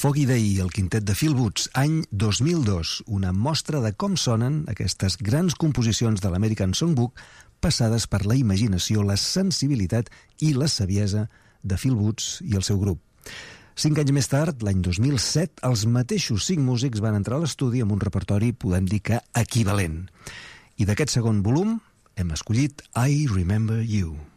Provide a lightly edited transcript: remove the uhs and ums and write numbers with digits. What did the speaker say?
Foggy Day, el quintet de Phil Woods, any 2002, una mostra de com sonen aquestes grans composicions de l'American Songbook passades per la imaginació, la sensibilitat i la saviesa de Phil Woods i el seu grup. 5 anys més tard, l'any 2007, els mateixos 5 músics van entrar a l'estudi amb un repertori, podem dir que equivalent. I d'aquest segon volum hem escollit I Remember You.